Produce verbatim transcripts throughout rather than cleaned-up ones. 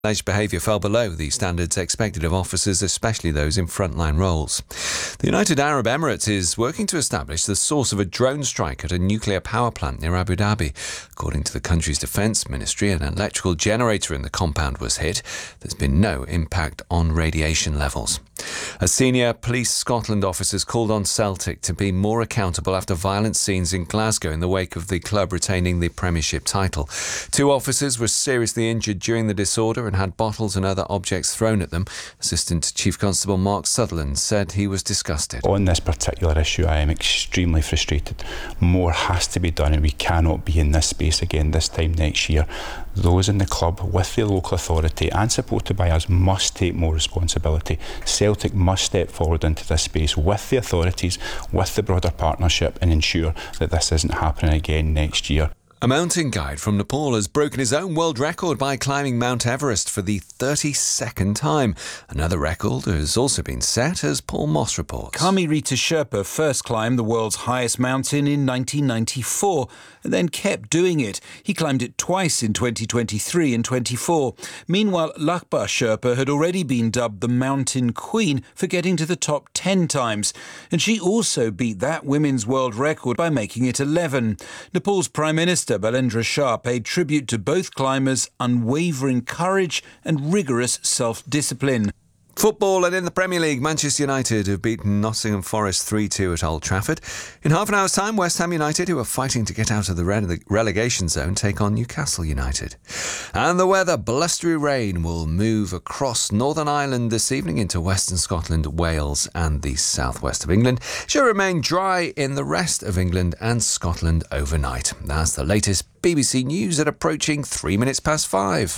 Alleged behaviour fell below the standards expected of officers, especially those in frontline roles. The United Arab Emirates is working to establish the source of a drone strike at a nuclear power plant near Abu Dhabi. According to the country's defence ministry, an electrical generator in the compound was hit. There's been no impact on radiation levels. A senior Police Scotland officer has called on Celtic to be more accountable after violent scenes in Glasgow in the wake of the club retaining the Premiership title. Two officers were seriously injured during the disorder and had bottles and other objects thrown at them. Assistant Chief Constable Mark Sutherland said he was disgusted. On this particular issue, I am extremely frustrated. More has to be done, and we cannot be in this space again this time next year. Those in the club, with the local authority and supported by us, must take more responsibility. Celtic must step forward into this space with the authorities, with the broader partnership, and ensure that this isn't happening again next year. A mountain guide from Nepal has broken his own world record by climbing Mount Everest for the thirty-second time. Another record has also been set, as Paul Moss reports. Kami Rita Sherpa first climbed the world's highest mountain in nineteen ninety-four and then kept doing it. He climbed it twice in twenty twenty-three and twenty-four. Meanwhile, Lakba Sherpa had already been dubbed the Mountain Queen for getting to the top ten times. And she also beat that women's world record by making it eleven. Nepal's Prime Minister Balendra Shah paid tribute to both climbers' unwavering courage and rigorous self-discipline. Football, and in the Premier League, Manchester United have beaten Nottingham Forest three two at Old Trafford. In half an hour's time, West Ham United, who are fighting to get out of the rele- relegation zone, take on Newcastle United. And the weather, blustery rain will move across Northern Ireland this evening into Western Scotland, Wales and the southwest of England. She'll remain dry in the rest of England and Scotland overnight. That's the latest B B C News at approaching three minutes past five.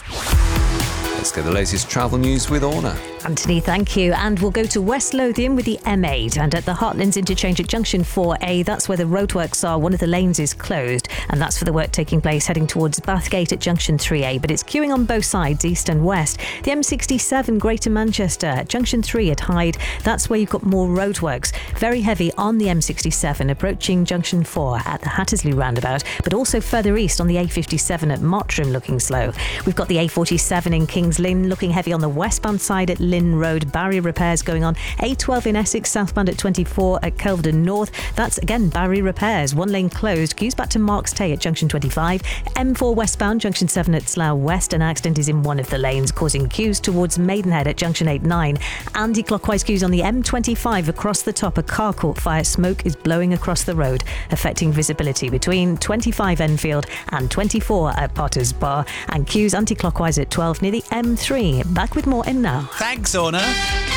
Let's get the latest travel news with Orna. Anthony, thank you. And we'll go to West Lothian with the M eight. And at the Heartlands interchange at junction four A, that's where the roadworks are. One of the lanes is closed, and that's for the work taking place heading towards Bathgate at junction three A. But it's queuing on both sides, east and west. The M sixty-seven, Greater Manchester, at junction three at Hyde. That's where you've got more roadworks. Very heavy on the M sixty-seven, approaching junction four at the Hattersley roundabout, but also further east on the A fifty-seven at Mottram looking slow. We've got the A forty-seven in Kings Lynn looking heavy on the westbound side at Lynn Road. Barrier repairs going on. A twelve in Essex, southbound at twenty-four at Kelvedon North. That's again barrier repairs. One lane closed. Queues back to Marks Tay at junction twenty-five. M four westbound, junction seven at Slough West. An accident is in one of the lanes, causing queues towards Maidenhead at junction eight nine. Anti-clockwise queues on the M twenty-five across the top. A car caught fire. Smoke is blowing across the road, affecting visibility between twenty-five Enfield and twenty-four at Potters Bar. And queues anti-clockwise at twelve near the M three. Back with more in now. Thanks, Orna.